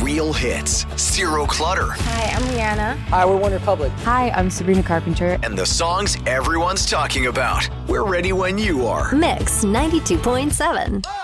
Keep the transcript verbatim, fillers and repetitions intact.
real hits, zero clutter. Hi, I'm Rihanna. Hi, we're One Republic. Hi, I'm Sabrina Carpenter. And the songs everyone's talking about. We're ready when you are. Mix ninety-two point seven.